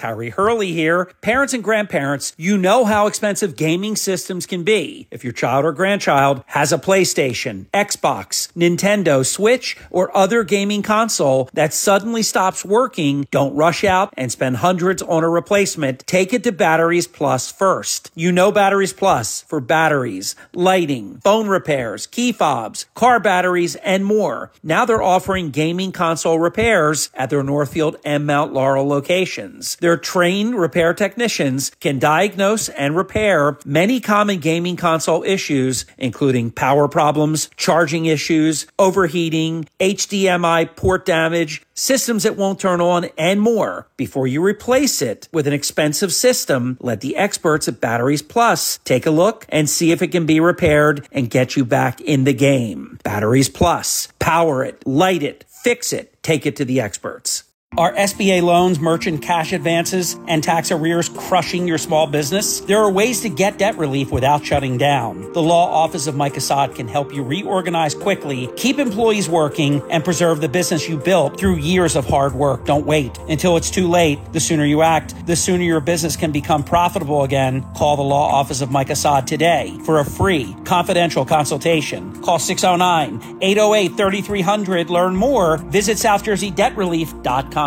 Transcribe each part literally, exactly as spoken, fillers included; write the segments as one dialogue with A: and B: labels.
A: Harry Hurley here. Parents and grandparents, you know how expensive gaming systems can be. If your child or grandchild has a PlayStation, Xbox, Nintendo, Switch, or other gaming console that suddenly stops working, don't rush out and spend hundreds on a replacement. Take it to Batteries Plus first. You know Batteries Plus for batteries, lighting, phone repairs, key fobs, car batteries, and more. Now they're offering gaming console repairs at their Northfield and Mount Laurel locations. Their trained repair technicians can diagnose and repair many common gaming console issues, including power problems, charging issues, overheating, H D M I port damage, systems that won't turn on, and more. Before you replace it with an expensive system, let the experts at Batteries Plus take a look and see if it can be repaired and get you back in the game. Batteries Plus. Power it, light it, fix it, take it to the experts. Are S B A loans, merchant cash advances, and tax arrears crushing your small business? There are ways to get debt relief without shutting down. The law office of Mike Assad can help you reorganize quickly, keep employees working, and preserve the business you built through years of hard work. Don't wait until it's too late. The sooner you act, the sooner your business can become profitable again. Call the law office of Mike Assad today for a free, confidential consultation. Call six oh nine, eight oh eight, three three hundred. Learn more. Visit south jersey debt relief dot com.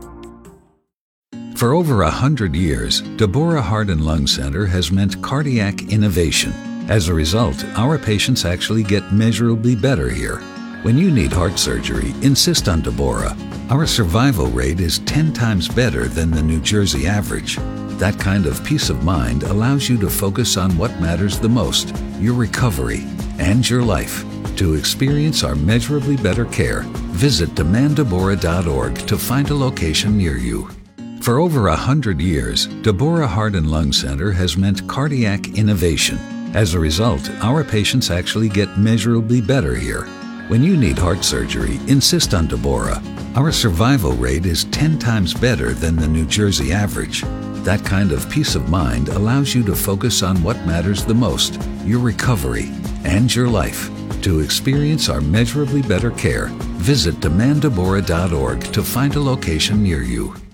B: For over a hundred years, Deborah Heart and Lung Center has meant cardiac innovation. As a result, our patients actually get measurably better here. When you need heart surgery, insist on Deborah. Our survival rate is ten times better than the New Jersey average. That kind of peace of mind allows you to focus on what matters the most, your recovery and your life. To experience our measurably better care, visit demand deborah dot org to find a location near you. For over a hundred years, Deborah Heart and Lung Center has meant cardiac innovation. As a result, our patients actually get measurably better here. When you need heart surgery, insist on Deborah. Our survival rate is ten times better than the New Jersey average. That kind of peace of mind allows you to focus on what matters the most, your recovery and your life. To experience our measurably better care, visit demand deborah dot org to find a location near you.